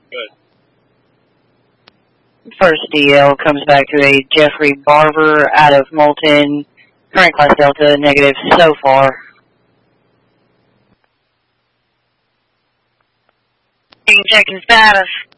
Good. First DL comes back to a Jeffrey Barber out of Moulton. Current class Delta, negative so far. You can check his status.